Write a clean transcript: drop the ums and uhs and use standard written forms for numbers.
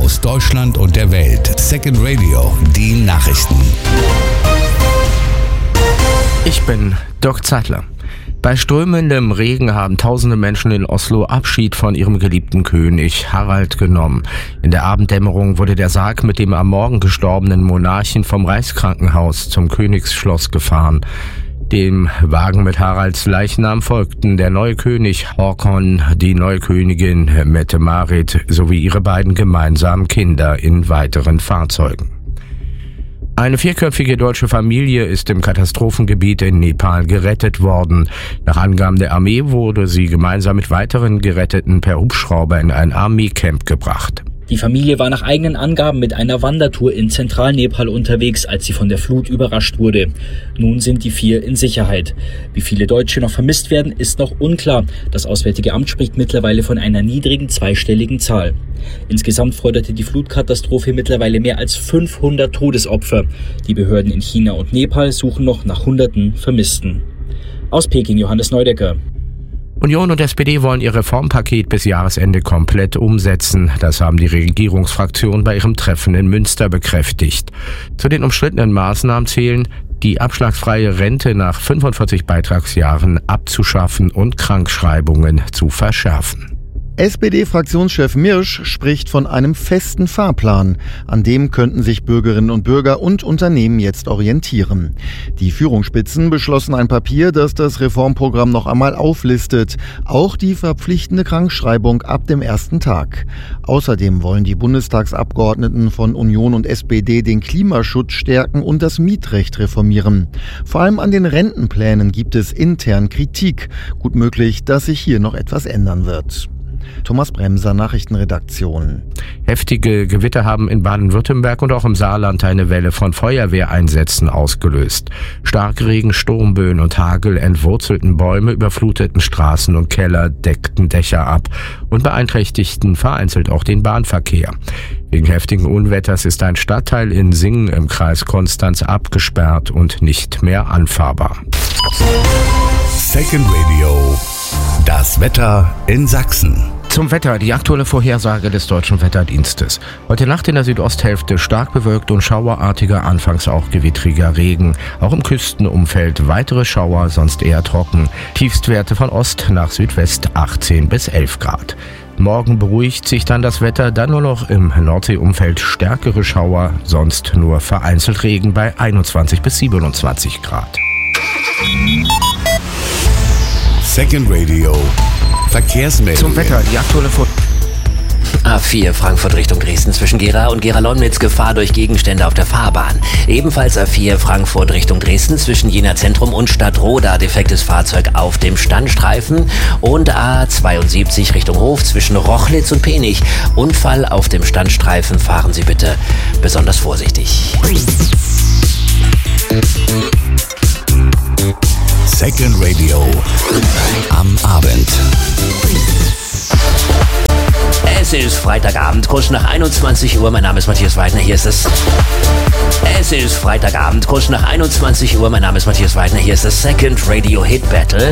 aus Deutschland und der Welt. Second Radio, die Nachrichten. Ich bin Dirk Zeitler. Bei strömendem Regen haben tausende Menschen in Oslo Abschied von ihrem geliebten König Harald genommen. In der Abenddämmerung wurde der Sarg mit dem am Morgen gestorbenen Monarchen vom Reichskrankenhaus zum Königsschloss gefahren. Dem Wagen mit Haralds Leichnam folgten der neue König Håkon, die neue Königin Mette-Marit sowie ihre beiden gemeinsamen Kinder in weiteren Fahrzeugen. Eine vierköpfige deutsche Familie ist im Katastrophengebiet in Nepal gerettet worden. Nach Angaben der Armee wurde sie gemeinsam mit weiteren Geretteten per Hubschrauber in ein Armeecamp gebracht. Die Familie war nach eigenen Angaben mit einer Wandertour in Zentralnepal unterwegs, als sie von der Flut überrascht wurde. Nun sind die 4 in Sicherheit. Wie viele Deutsche noch vermisst werden, ist noch unklar. Das Auswärtige Amt spricht mittlerweile von einer niedrigen zweistelligen Zahl. Insgesamt forderte die Flutkatastrophe mittlerweile mehr als 500 Todesopfer. Die Behörden in China und Nepal suchen noch nach Hunderten Vermissten. Aus Peking, Johannes Neudecker. Union und SPD wollen ihr Reformpaket bis Jahresende komplett umsetzen. Das haben die Regierungsfraktionen bei ihrem Treffen in Münster bekräftigt. Zu den umstrittenen Maßnahmen zählen, die abschlagsfreie Rente nach 45 Beitragsjahren abzuschaffen und Krankschreibungen zu verschärfen. SPD-Fraktionschef Mirsch spricht von einem festen Fahrplan. An dem könnten sich Bürgerinnen und Bürger und Unternehmen jetzt orientieren. Die Führungsspitzen beschlossen ein Papier, das das Reformprogramm noch einmal auflistet. Auch die verpflichtende Krankschreibung ab dem ersten Tag. Außerdem wollen die Bundestagsabgeordneten von Union und SPD den Klimaschutz stärken und das Mietrecht reformieren. Vor allem an den Rentenplänen gibt es intern Kritik. Gut möglich, dass sich hier noch etwas ändern wird. Thomas Bremser, Nachrichtenredaktion. Heftige Gewitter haben in Baden-Württemberg und auch im Saarland eine Welle von Feuerwehreinsätzen ausgelöst. Starkregen, Sturmböen und Hagel entwurzelten Bäume, überfluteten Straßen und Keller, deckten Dächer ab und beeinträchtigten vereinzelt auch den Bahnverkehr. Wegen heftigen Unwetters ist ein Stadtteil in Singen im Kreis Konstanz abgesperrt und nicht mehr anfahrbar. Second Radio, das Wetter in Sachsen. Zum Wetter, die aktuelle Vorhersage des Deutschen Wetterdienstes. Heute Nacht in der Südosthälfte stark bewölkt und schauerartiger, anfangs auch gewittriger Regen. Auch im Küstenumfeld weitere Schauer, sonst eher trocken. Tiefstwerte von Ost nach Südwest 18 bis 11 Grad. Morgen beruhigt sich dann das Wetter, dann nur noch im Nordseeumfeld stärkere Schauer, sonst nur vereinzelt Regen bei 21 bis 27 Grad. Second Radio, Verkehrsmeldungen. Zum Wetter, die aktuelle A4 Frankfurt Richtung Dresden zwischen Gera und Gera-Lomnitz, Gefahr durch Gegenstände auf der Fahrbahn. Ebenfalls A4 Frankfurt Richtung Dresden zwischen Jena Zentrum und Stadtroda, defektes Fahrzeug auf dem Standstreifen. Und A72 Richtung Hof zwischen Rochlitz und Penich. Unfall auf dem Standstreifen, fahren Sie bitte besonders vorsichtig. Second Radio am Abend. Es ist Freitagabend, kurz nach 21 Uhr. Mein Name ist Matthias Weidner, hier ist es. Es ist Freitagabend, kurz nach 21 Uhr. Mein Name ist Matthias Weidner, hier ist das Second Radio Hit Battle.